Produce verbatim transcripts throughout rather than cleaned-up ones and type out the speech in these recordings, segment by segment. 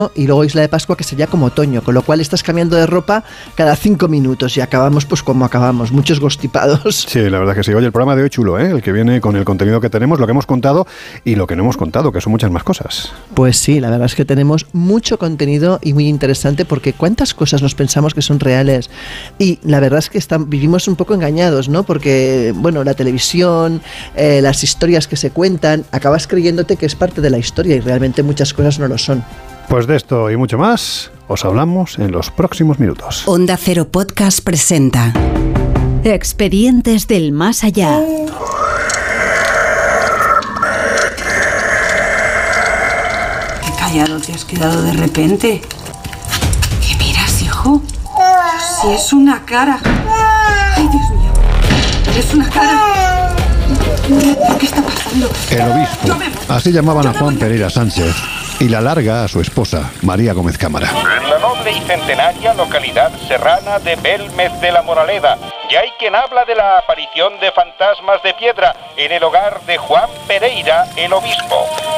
y luego Isla de Pascua, que sería como otoño, con lo cual estás cambiando de ropa cada cinco minutos y acabamos pues como acabamos, muchos gostipados. Sí, la verdad que sí. Oye, el programa de hoy chulo, ¿eh? El que viene con el contenido que tenemos, lo que hemos contado y lo que no hemos contado, que son muchas más cosas. Pues sí, la verdad es que tenemos mucho contenido y muy interesante, porque cuántas cosas nos pensamos que son reales y la verdad es que están, vivimos un poco engañados, ¿no? Porque, bueno, la televisión, eh, las historias que se cuentan, acabas creyéndote que es parte de la historia y realmente muchas cosas no lo son. Pues de esto y mucho más os hablamos en los próximos minutos. Onda Cero Podcast presenta Expedientes del Más Allá. Qué callado te has quedado de repente. ¿Qué miras, hijo? Si es una cara. Ay, Dios mío. Es una cara. ¿Qué está pasando? El obispo. Así llamaban a Juan Pereira Sánchez. Y la larga a su esposa, María Gómez Cámara. En la noble y centenaria localidad serrana de Belmez de la Moraleda, ya hay quien habla de la aparición de fantasmas de piedra en el hogar de Juan Pereira, el obispo.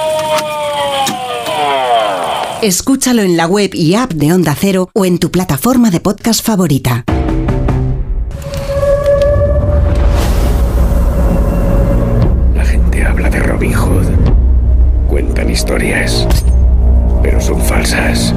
Escúchalo en la web y app de Onda Cero o en tu plataforma de podcast favorita. La gente habla de Robin Hood. Cuentan historias, pero son falsas.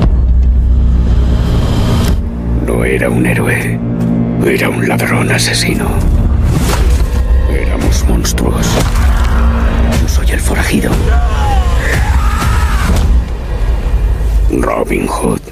No era un héroe, era un ladrón asesino. Éramos monstruos. Yo soy el forajido. Robin Hood.